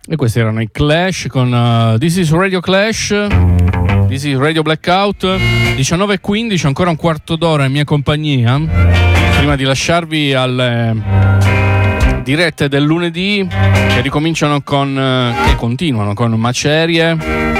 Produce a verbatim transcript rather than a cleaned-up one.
E questi erano i Clash con uh, This is Radio Clash, This is Radio Blackout. Diciannove e quindici, ancora un quarto d'ora in mia compagnia prima di lasciarvi alle dirette del lunedì che ricominciano con, uh, che continuano con Macerie,